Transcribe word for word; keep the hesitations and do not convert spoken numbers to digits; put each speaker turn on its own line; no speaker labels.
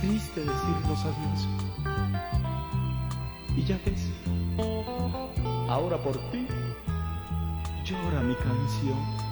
triste decirnos adiós. Y ya ves, ahora por ti llora mi canción.